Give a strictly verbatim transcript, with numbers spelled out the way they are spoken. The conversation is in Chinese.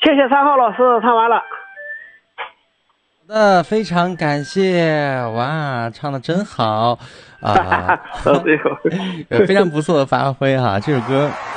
谢谢三号老师，唱完了。 好的，非常感谢，哇，唱的真好啊，呃，非常不错的发挥哈，这首歌